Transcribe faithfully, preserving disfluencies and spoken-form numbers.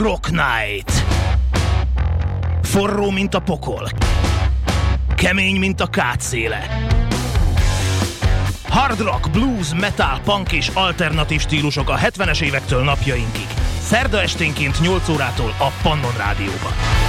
Rock Night. Forró, mint a pokol. Kemény, mint a kátszéle. Hard rock, blues, metal, punk és alternatív stílusok a hetvenes évektől napjainkig. Szerda esténként nyolc órától a Pannon Rádióban.